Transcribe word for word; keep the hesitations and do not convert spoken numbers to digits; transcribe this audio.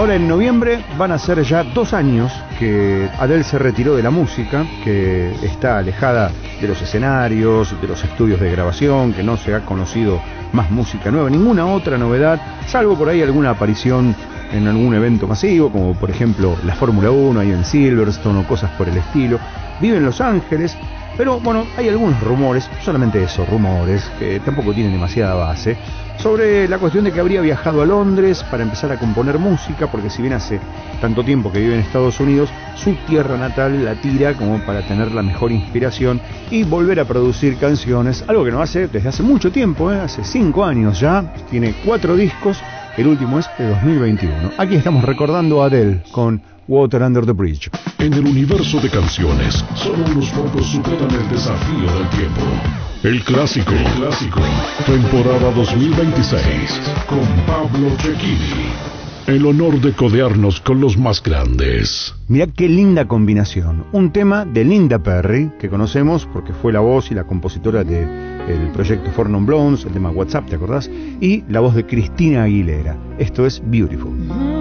Ahora en noviembre van a ser ya dos años que Adele se retiró de la música, que está alejada de los escenarios, de los estudios de grabación, que no se ha conocido más música nueva, ninguna otra novedad, salvo por ahí alguna aparición en algún evento masivo, como por ejemplo la Fórmula uno ahí en Silverstone o cosas por el estilo. Vive en Los Ángeles, pero bueno, hay algunos rumores, solamente eso, rumores, que tampoco tienen demasiada base, sobre la cuestión de que habría viajado a Londres para empezar a componer música, porque si bien hace tanto tiempo que vive en Estados Unidos, su tierra natal la tira como para tener la mejor inspiración y volver a producir canciones, algo que no hace desde hace mucho tiempo, ¿eh? Hace cinco años ya, tiene cuatro discos, el último es de dos mil veintiuno. Aquí estamos recordando a Adele con Water Under the Bridge. En el universo de canciones, solo unos pocos superan el desafío del tiempo. El clásico, el clásico, temporada dos mil veintiséis, con Pablo Cecchini. El honor de codearnos con los más grandes. Mirá qué linda combinación. Un tema de Linda Perry, que conocemos porque fue la voz y la compositora del proyecto Four Non Blondes, el tema WhatsApp, ¿te acordás? Y la voz de Cristina Aguilera. Esto es Beautiful.